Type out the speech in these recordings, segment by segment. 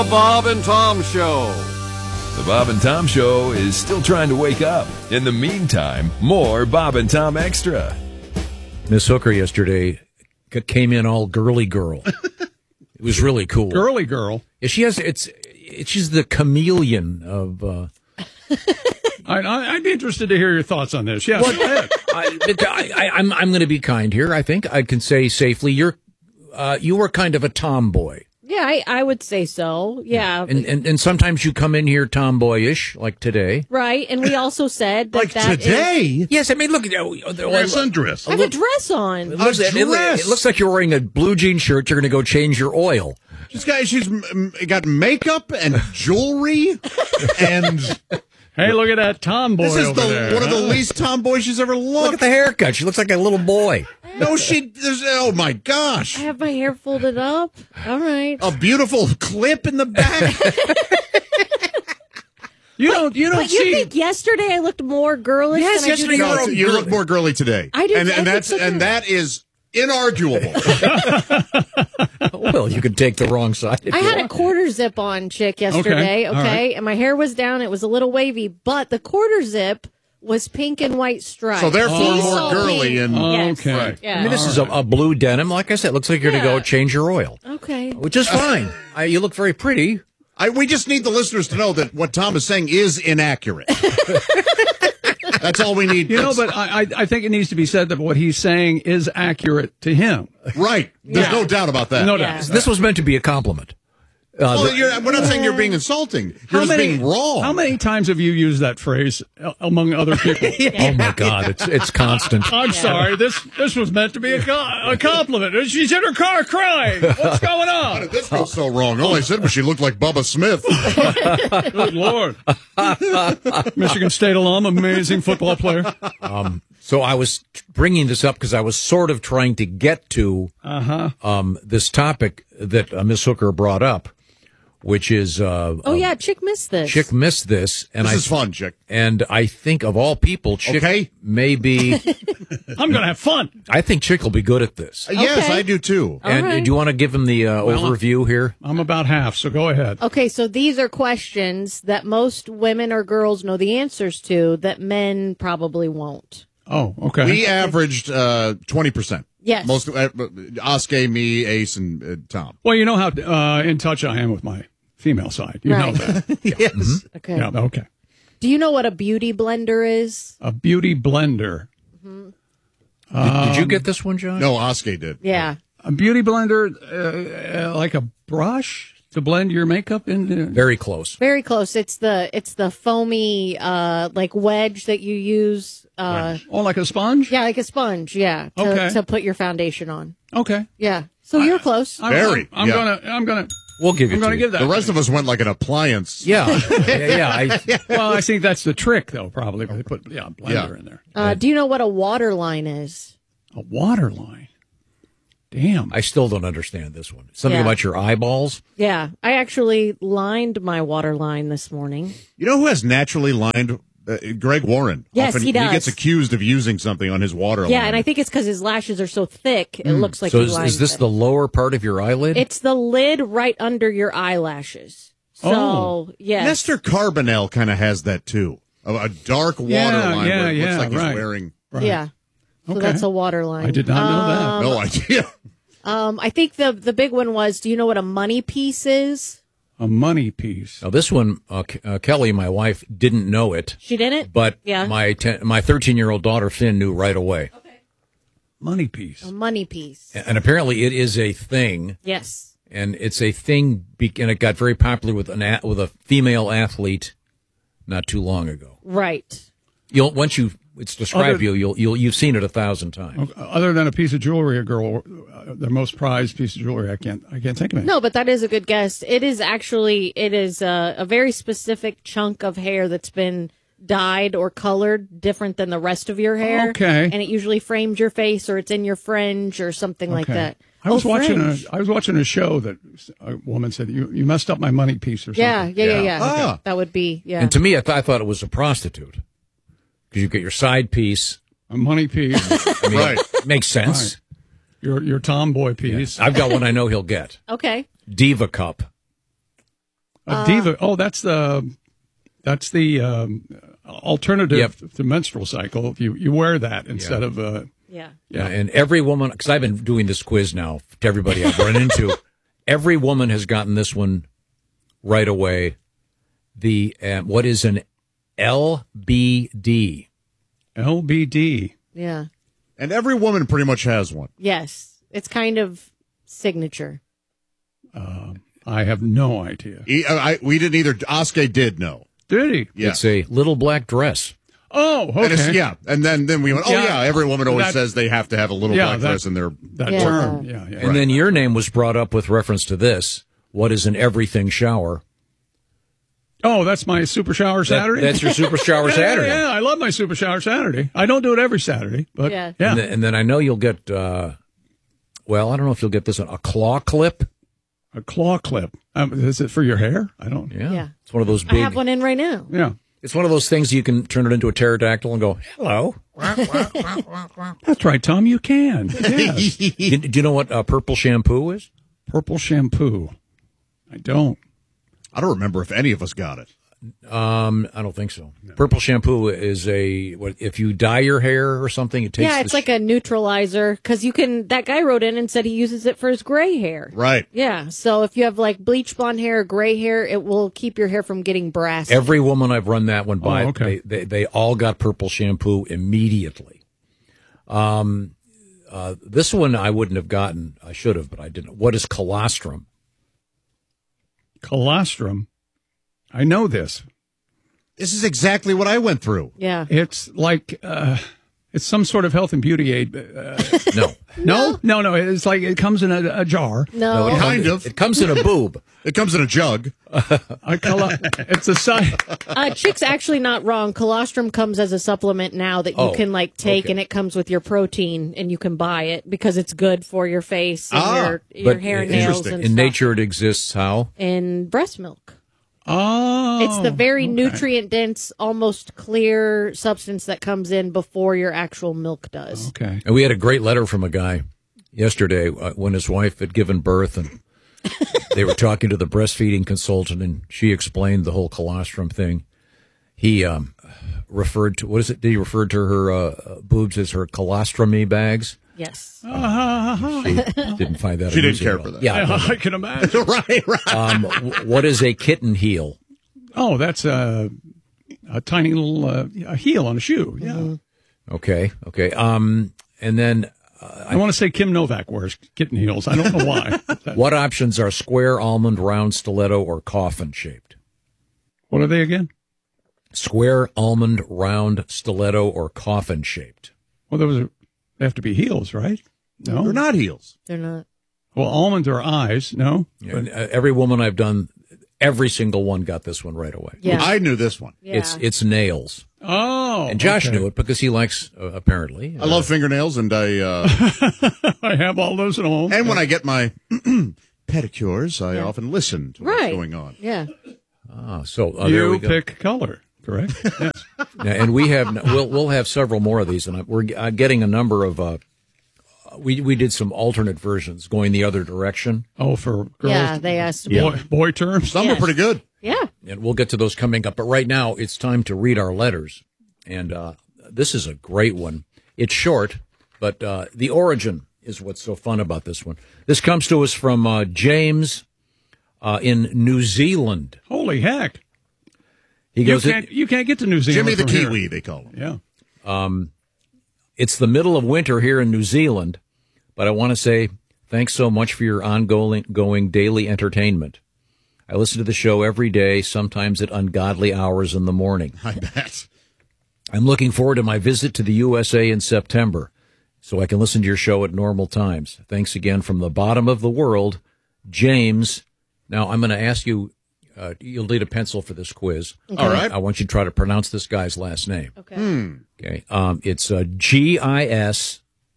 Bob and Tom Show. The Bob and Tom Show is still trying to wake up. In the meantime, more Bob and Tom Extra. Miss Hooker yesterday came in all girly girl. It was really cool. Girly girl. Yeah, she's the chameleon of. I'd be interested to hear your thoughts on this. Yes. I'm going to be kind here. I think I can say safely you were kind of a tomboy. Yeah, I would say so. Yeah. And sometimes you come in here tomboyish, like today. Right. And we also said that like today? Yes, I mean, look. Sundress. I have a dress on. It looks like you're wearing a blue jean shirt. You're going to go change your oil. She's got makeup and jewelry and... Hey, look at that tomboy This is over there. one of the least tomboy she's ever looked. Look at the haircut. She looks like a little boy. No, oh my gosh. I have my hair folded up. All right. A beautiful clip in the back. You don't You think yesterday I looked more girlish Yes, than I do yesterday today? No, you look more girly today. I do. And that is inarguable. Well, you could take the wrong side. I had a quarter zip on, chick, yesterday, Okay, all right. and my hair was down. It was a little wavy, but the quarter zip was pink and white stripes. So therefore Sea more salt girly pink. and Yes. Okay. Right. Yeah. I mean, this is a blue denim. Like I said, it looks like you're going to go change your oil, Okay. which is fine. You look very pretty. we just need the listeners to know that what Tom is saying is inaccurate. That's all we need. But I think it needs to be said that what he's saying is accurate to him. Right. There's no doubt about that. No Yeah. doubt. This was meant to be a compliment. Well, we're not saying you're being insulting. You're just being wrong. How many times have you used that phrase among other people? Oh my God, it's constant. I'm sorry. This was meant to be a compliment. She's in her car crying. What's going How on? did this go so wrong? All I said was she looked like Bubba Smith. Good Lord. Michigan State alum, amazing football player. So I was bringing this up because I was sort of trying to get to this topic that Miss Hooker brought up, which is Chick missed this. Chick missed this, and This is fun, Chick. And I think of all people, Chick may be. I'm going to have fun. I think Chick will be good at this. Yes, Okay. I do too. And right. do you want to give him the overview here? I'm about half, so go ahead. Okay, so these are questions that most women or girls know the answers to that men probably won't. Oh, okay. We averaged 20%. Yes. Most Oskay, me, Ace, and Tom. Well, you know how in touch I am with my female side. You know Right. that. Yes. Okay. Yeah, okay. Do you know what a beauty blender is? A beauty blender. Did you get this one, John? No, Oskay did. Yeah. A beauty blender, like a brush to blend your makeup into. Very close. Very close. It's the foamy like wedge that you use. Oh, like a sponge? Yeah, like a sponge. Yeah, Okay. to put your foundation on. Okay. Yeah. So you're close. Very, I'm yeah. gonna. We'll give it I'm to gonna you. give that. The rest of us went like an appliance. Yeah. Yeah. Well, I think that's the trick, though. Probably they put a blender in there. Do you know what a water line is? A water line. Damn. I still don't understand this one. Something Yeah. about your eyeballs. Yeah, I actually lined my water line this morning. You know who has naturally lined? Greg Warren. Yes, he does. He gets accused of using something on his water line. Yeah, and I think it's because his lashes are so thick, it looks like So he is lines this it. the lower part of your eyelid? It's the lid right under your eyelashes. So, yes. Nestor Carbonell kind of has that too. A dark water line where it looks like he's wearing. Right. Yeah. So Okay. that's a water line. I did not know that. No idea. I think the big one was, do you know what a money piece is? A money piece. Now, this one, Kelly, my wife, didn't know it, She didn't? but Yeah. my 13-year-old daughter, Finn, knew right away. Money piece. A money piece. And apparently it is a thing, Yes. and it's a thing, and it got very popular with with a female athlete not too long ago. Right. Once it's described you've seen it 1,000 times. Other than a piece of jewelry, a girl, their most prized piece of jewelry, I can't think of it. No, but that is a good guess. It is a very specific chunk of hair that's been dyed or colored different than the rest of your hair. Okay. And it usually frames your face or it's in your fringe or something like that. I was fringe. watching a show that a woman said you messed up my money piece or something. Yeah. Ah. That would be, yeah. And to me, I thought it was a prostitute. Because you get your side piece. A money piece. I mean, Right. Makes sense. Your tomboy piece. I've got one I know he'll get. Okay. Diva Cup. A Diva. Oh, that's the alternative to menstrual cycle. You wear that instead of Yeah. Yeah, and every woman, because I've been doing this quiz now to everybody I've run into, every woman has gotten this one right away. What is an LBD? LBD. Yeah. And every woman pretty much has one. Yes. It's kind of signature. I have no idea. We didn't either. Oscar did know. Did he? Yeah. It's a little black dress. Oh, okay. And and then we went, every woman always says they have to have a little black dress in their term. Yeah. And then your name was brought up with reference to this. What is an everything shower? Oh, that's my Super Shower Saturday? That's your Super Shower Saturday. Yeah, I love my Super Shower Saturday. I don't do it every Saturday, but yeah. And then I know you'll get, I don't know if you'll get this one, a claw clip. A claw clip. Is it for your hair? I don't. Yeah. It's one of those big. I have one in right now. Yeah. It's one of those things you can turn it into a pterodactyl and go, hello. That's right, Tom. You can. Yes. Do you know what purple shampoo is? Purple shampoo. I don't. I don't remember if any of us got it. I don't think so. No. Purple shampoo is if you dye your hair or something, it takes. Yeah, it's like a neutralizer because that guy wrote in and said he uses it for his gray hair. Right. Yeah. So if you have like bleach blonde hair or gray hair, it will keep your hair from getting brassy. Every woman I've run that one by, okay. they all got purple shampoo immediately. This one I wouldn't have gotten. I should have, but I didn't. What is colostrum? Colostrum. I know this. This is exactly what I went through. Yeah. It's like it's some sort of health and beauty aid. No. No. It's like it comes in a jar. No. Kind of. It comes in a boob. It comes in a jug. It's a size. Chick's actually not wrong. Colostrum comes as a supplement now that you can take, and it comes with your protein, and you can buy it because it's good for your face and your hair and nails and in stuff. nature, it exists how? In breast milk. Oh. It's the very nutrient-dense, almost clear substance that comes in before your actual milk does. Okay. And we had a great letter from a guy yesterday when his wife had given birth, and they were talking to the breastfeeding consultant, and she explained the whole colostrum thing. He referred to, he referred to her boobs as her colostromy bags. Yes. She didn't find that. She didn't care for that. Yeah, I can imagine. Right. What is a kitten heel? Oh, that's a tiny little a heel on a shoe. Yeah. Mm-hmm. Okay. And then I want to say Kim Novak wears kitten heels. I don't know why. what options are square, almond, round, stiletto, or coffin shaped? What are they again? Square, almond, round, stiletto, or coffin shaped. Well, they have to be heels, right? No, They're not heels. They're not. Well, almonds are eyes. No. Yeah, and, every woman I've done, every single one got this one right away. Yeah. I knew this one. Yeah. It's nails. Oh. And Josh okay. knew it because he likes, apparently. I love fingernails, and I have all those at home. and when I get my pedicures, I often listen to what's going on. Yeah. So there you we go. pick color, correct? Yes. Yeah, and we'll have several more of these, and we're getting a number of. We did some alternate versions going the other direction. Oh, for girls. Yeah, they asked me. Boy terms. Some are pretty good. Yeah. And we'll get to those coming up. But right now, it's time to read our letters. And this is a great one. It's short, but the origin is what's so fun about this one. This comes to us from James in New Zealand. Holy heck. He goes, You can't get to New Zealand. Jimmy the from Kiwi, here. they call him. Yeah. It's the middle of winter here in New Zealand, but I want to say thanks so much for your ongoing daily entertainment. I listen to the show every day, sometimes at ungodly hours in the morning. I bet. I'm looking forward to my visit to the USA in September, so I can listen to your show at normal times. Thanks again from the bottom of the world, James. Now, I'm going to ask you, you'll need a pencil for this quiz. Okay. All right. I want you to try to pronounce this guy's last name. Okay. Okay. It's Gisborne.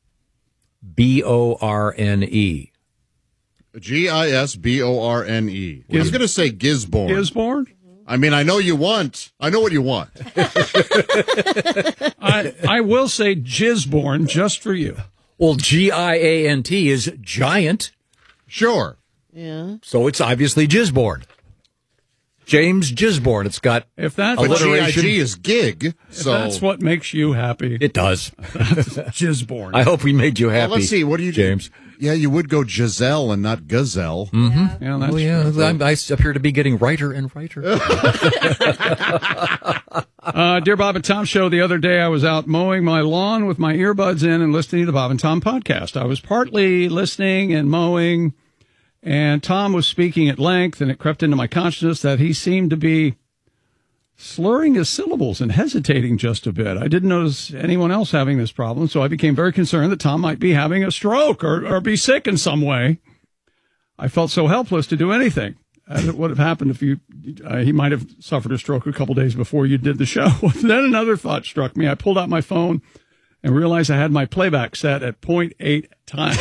Gisborne. I was going to say Gisborne. Gisborne? I mean, I know what you want. I will say Gisborne just for you. Well, Giant is giant, Sure. Yeah. so it's obviously Gisborne. James Gisborne. It's got If that's But alliteration. GIG is gig, so that's what makes you happy. It does. Gisborne. I hope we made you happy. Well, let's see. What do you James? Yeah, you would go Giselle and not Gazelle. Yeah, that's Oh, yeah. I appear to be getting righter and righter. Dear Bob and Tom Show, the other day I was out mowing my lawn with my earbuds in and listening to the Bob and Tom podcast. I was partly listening and mowing, and Tom was speaking at length, and it crept into my consciousness that he seemed to be slurring his syllables and hesitating just a bit. I didn't notice anyone else having this problem, so I became very concerned that Tom might be having a stroke or be sick in some way. I felt so helpless to do anything. As it would have happened if he might have suffered a stroke a couple days before you did the show. Then another thought struck me. I pulled out my phone and realized I had my playback set at 0.8 times.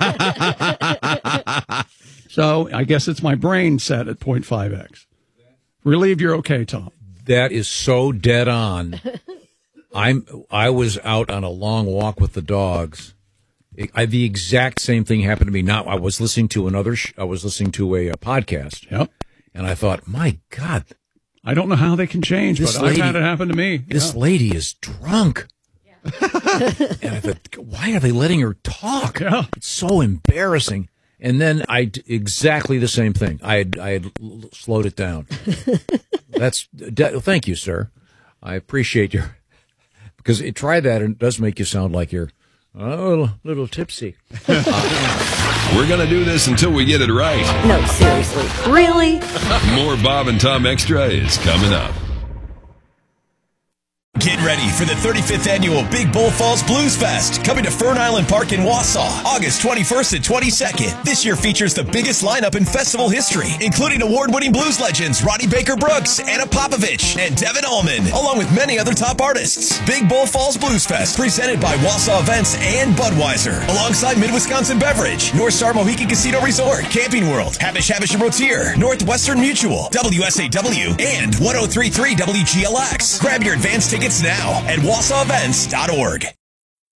So I guess it's my brain set at 0.5x. Relieved you're okay, Tom. That is so dead on. I was out on a long walk with the dogs. The exact same thing happened to me. Now I was listening to a podcast. Yep. And I thought, my God, I don't know how they can change, but I've had it happen to me. This lady is drunk. And I thought, why are they letting her talk? Yeah. It's so embarrassing. And then exactly the same thing. I had slowed it down. Thank you, sir. I appreciate because try that and it does make you sound like you're a little tipsy. We're going to do this until we get it right. No, seriously. Really? More Bob and Tom Extra is coming up. Get ready for the 35th annual Big Bull Falls Blues Fest, coming to Fern Island Park in Wausau, August 21st and 22nd. This year features the biggest lineup in festival history, including award-winning blues legends Roddy Baker Brooks, Anna Popovich, and Devin Allman, along with many other top artists. Big Bull Falls Blues Fest, presented by Wausau Events and Budweiser, alongside Mid-Wisconsin Beverage, North Star Mohican Casino Resort, Camping World, Habish and Rotier, Northwestern Mutual, WSAW, and 103.3 WGLX. Grab your advance tickets now at WausauEvents.org.